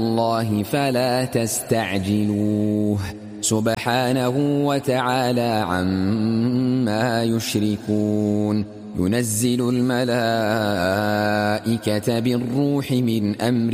الله فلا تستعجلوه سبحانه وتعالى عما يشركون ينزل الملائكة بالروح من أمره